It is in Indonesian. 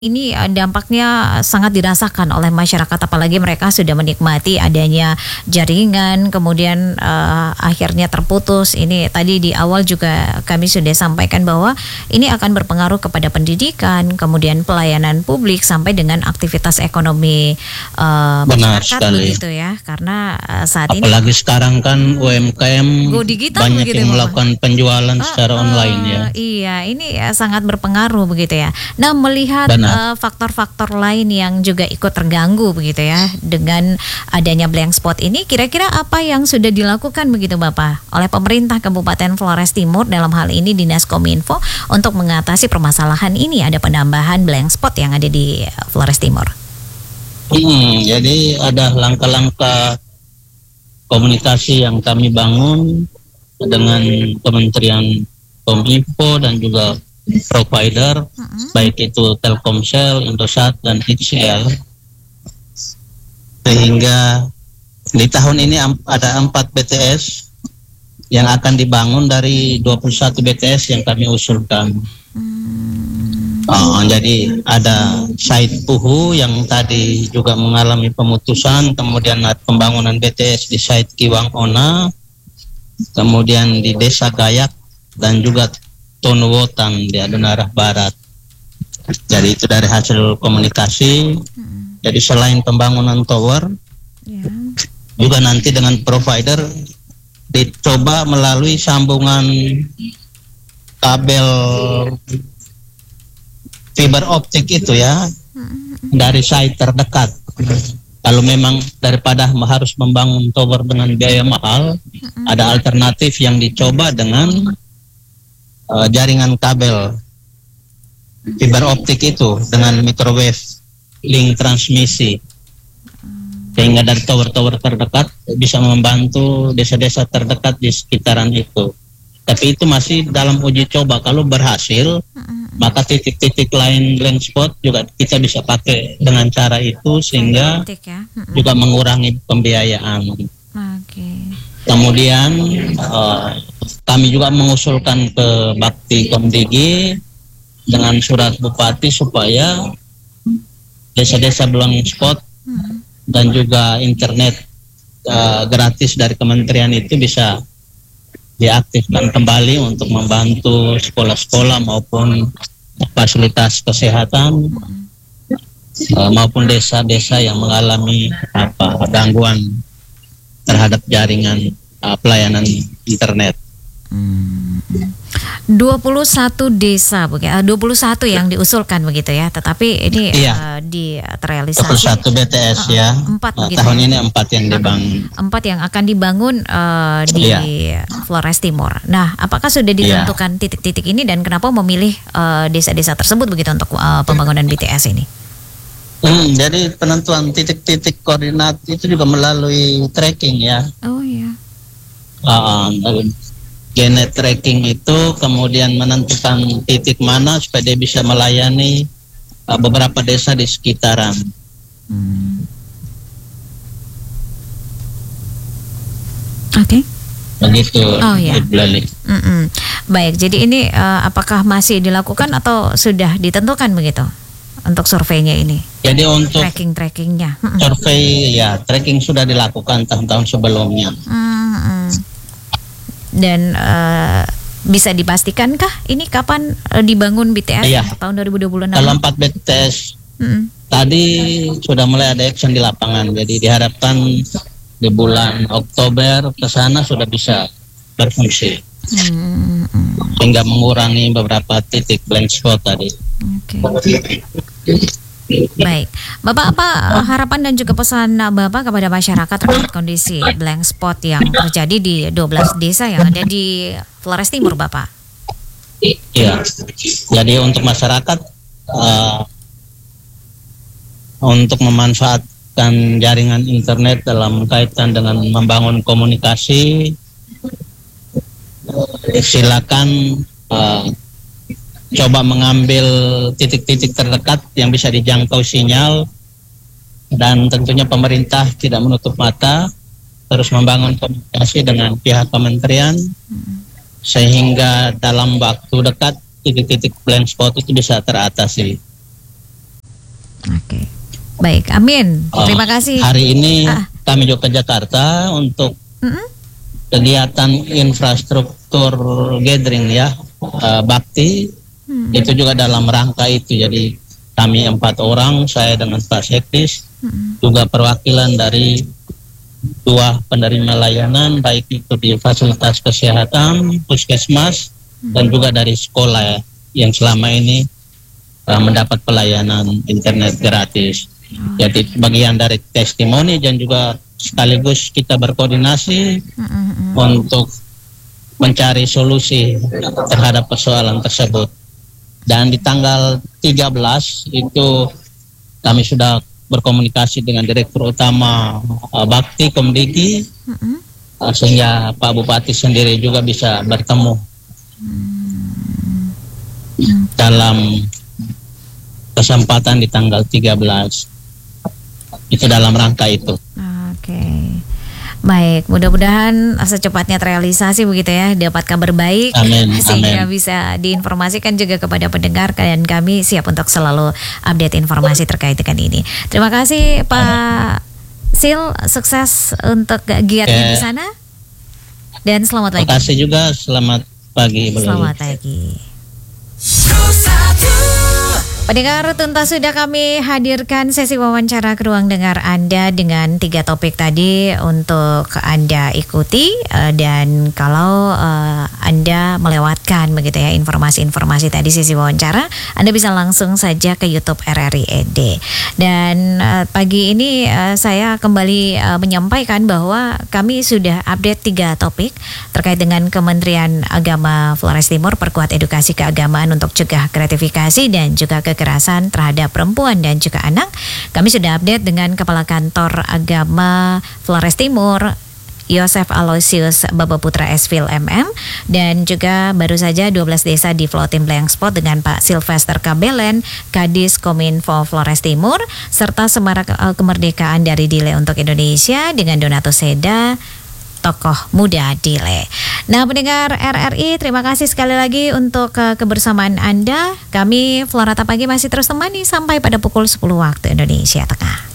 Ini dampaknya sangat dirasakan oleh masyarakat, apalagi mereka sudah menikmati adanya jaringan, kemudian akhirnya terputus. Ini tadi di awal juga kami sudah sampaikan bahwa ini akan berpengaruh kepada pendidikan, kemudian pelayanan publik sampai dengan aktivitas ekonomi Benar masyarakat sekali. begitu ya. Karena saat ini Apalagi sekarang kan UMKM go digital banyak begitu, yang Bapak. melakukan penjualan secara online ya. Iya, ini sangat berpengaruh begitu ya. Nah, melihat Benar. faktor-faktor lain yang juga ikut terganggu begitu ya dengan adanya blank spot ini, kira-kira apa yang sudah dilakukan begitu Bapak oleh pemerintah Kabupaten Flores Timur, dalam hal ini Dinas Kominfo, untuk mengatasi permasalahan ini, ada penambahan blank spot yang ada di Flores Timur? Jadi ada langkah-langkah komunikasi yang kami bangun dengan Kementerian Kominfo dan juga provider, baik itu Telkomsel, Indosat, dan XL, sehingga di tahun ini ada 4 BTS yang akan dibangun dari 21 BTS yang kami usulkan. Jadi ada site Puhu yang tadi juga mengalami pemutusan, kemudian ada pembangunan BTS di site Kiwang Ona, kemudian di Desa Gayak, dan juga Tonuwotan di Adonarah Barat. Jadi itu dari hasil komunikasi. Jadi selain pembangunan tower, juga nanti dengan provider dicoba melalui sambungan kabel fiber optik itu ya, dari site terdekat. Kalau memang daripada harus membangun tower dengan biaya mahal, ada alternatif yang dicoba dengan jaringan kabel fiber optik itu dengan microwave link transmisi, sehingga dari tower-tower terdekat bisa membantu desa-desa terdekat di sekitaran itu. Tapi itu masih dalam uji coba. Kalau berhasil, maka titik-titik lain blank spot juga kita bisa pakai dengan cara itu, sehingga juga mengurangi pembiayaan. Kemudian kami juga mengusulkan ke Bakti Komdigi dengan surat Bupati supaya desa-desa blank spot dan juga internet gratis dari kementerian itu bisa diaktifkan kembali untuk membantu sekolah-sekolah maupun fasilitas kesehatan maupun desa-desa yang mengalami gangguan terhadap jaringan pelayanan internet. 21 desa, 21 yang diusulkan begitu ya, tetapi ini terrealisasi 21 BTS ya. 4 tahun ini 4 yang dibangun. 4 yang akan dibangun di Flores Timur. Nah, apakah sudah ditentukan titik-titik ini dan kenapa memilih desa-desa tersebut begitu untuk pembangunan BTS ini? Jadi penentuan titik-titik koordinat itu juga melalui tracking ya. Oh iya. Genet tracking itu kemudian menentukan titik mana supaya dia bisa melayani beberapa desa di sekitaran. Oke. Begitu. Oh ya. Baik, jadi ini apakah masih dilakukan atau sudah ditentukan begitu untuk surveinya ini? Jadi untuk trackingnya. Survei ya, tracking sudah dilakukan tahun-tahun sebelumnya. Dan bisa dipastikankah ini kapan dibangun BTS tahun 2026? Kalau 4 BTS tadi sudah mulai ada action di lapangan, jadi diharapkan di bulan Oktober ke sana sudah bisa berfungsi, sehingga mengurangi beberapa titik blank spot tadi. Baik, Bapak, apa harapan dan juga pesan Bapak kepada masyarakat terkait kondisi blank spot yang terjadi di 12 desa yang ada di Flores Timur, Bapak? Iya, jadi untuk masyarakat untuk memanfaatkan jaringan internet dalam kaitan dengan membangun komunikasi, silakan coba mengambil titik-titik terdekat yang bisa dijangkau sinyal, dan tentunya pemerintah tidak menutup mata, terus membangun komunikasi dengan pihak kementerian sehingga dalam waktu dekat titik-titik blank spot itu bisa teratasi. Oke. Baik, amin. Terima kasih. Hari ini kami juga ke Jakarta untuk kegiatan infrastruktur gathering ya, bakti. Itu juga dalam rangka itu. Jadi kami 4 orang, saya dengan Pak Sekdis, juga perwakilan dari 2 penerima layanan, baik itu di fasilitas kesehatan, puskesmas, dan juga dari sekolah yang selama ini mendapat pelayanan internet gratis. Jadi bagian dari testimoni dan juga sekaligus kita berkoordinasi untuk mencari solusi terhadap persoalan tersebut. Dan di tanggal 13 itu kami sudah berkomunikasi dengan Direktur Utama Bakti Komdiki, sehingga Pak Bupati sendiri juga bisa bertemu dalam kesempatan di tanggal 13. Itu dalam rangka itu. Oke. Baik, mudah-mudahan secepatnya terrealisasi begitu ya, dapat kabar baik. Amin. Sehingga Amin. bisa diinformasikan juga kepada pendengar, dan kami siap untuk selalu update informasi terkait dengan ini. Terima kasih Pak Sil, sukses untuk kegiatan di sana. Dan selamat pagi. Terima kasih juga, selamat pagi. Selamat pagi. Pendengar, tuntas sudah kami hadirkan sesi wawancara ke ruang dengar Anda dengan 3 topik tadi untuk Anda ikuti, dan kalau Anda melewatkan begitu ya informasi-informasi tadi sesi wawancara, Anda bisa langsung saja ke YouTube RRI ED. Dan pagi ini saya kembali menyampaikan bahwa kami sudah update 3 topik terkait dengan Kementerian Agama Flores Timur, perkuat edukasi keagamaan untuk cegah gratifikasi dan juga kekerasan terhadap perempuan dan juga anak. Kami sudah update dengan Kepala Kantor Agama Flores Timur, Yosef Aloysius Babaputra Esfil MM, dan juga baru saja 12 desa di Floating Blank Spot dengan Pak Sylvester Kabelen, Kadis Kominfo Flores Timur, serta Semarak Kemerdekaan dari Dile untuk Indonesia dengan Donato Seda, tokoh muda Dile. Nah, pendengar RRI, terima kasih sekali lagi untuk kebersamaan Anda. Kami Florata Pagi masih terus temani sampai pada pukul 10 waktu Indonesia Tengah.